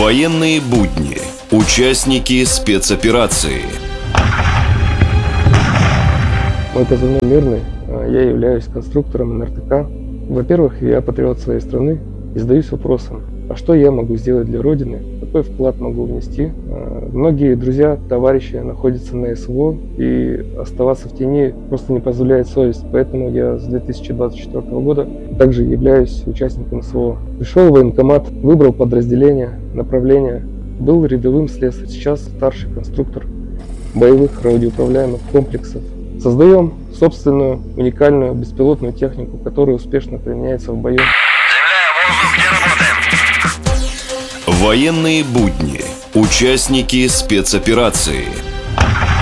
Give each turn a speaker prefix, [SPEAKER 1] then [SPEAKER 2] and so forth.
[SPEAKER 1] Военные будни. Участники спецоперации.
[SPEAKER 2] Мой позывной «Мирный». Я являюсь конструктором НРТК. Во-первых, я патриот своей страны и задаюсь вопросом, а что я могу сделать для Родины, какой вклад могу внести. Многие друзья, товарищи находятся на СВО, и оставаться в тени просто не позволяет совесть. Поэтому я с 2024 года также являюсь участником СВО. Пришел в военкомат, выбрал подразделение, направление, был рядовым слесарем, сейчас старший конструктор боевых радиоуправляемых комплексов. Создаем собственную уникальную беспилотную технику, которая успешно применяется в бою.
[SPEAKER 1] Военные будни. Участники спецоперации.